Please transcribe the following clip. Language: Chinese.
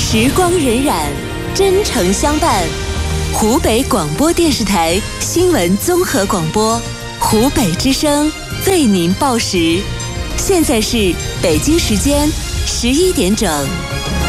时光荏苒，真诚相伴。湖北广播电视台新闻综合广播，湖北之声为您报时。现在是北京时间11点整。